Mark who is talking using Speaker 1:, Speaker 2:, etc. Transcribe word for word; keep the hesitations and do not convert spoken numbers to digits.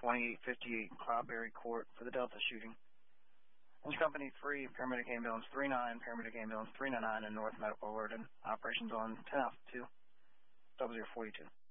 Speaker 1: twenty-eight fifty-eight Cloudberry Court for the Delta shooting. Inch Company three, Paramedic Ambulance three nine, Paramedic Ambulance three nine nine, and North Medical alerted. Operations on ten Alpha two, double zero forty-two.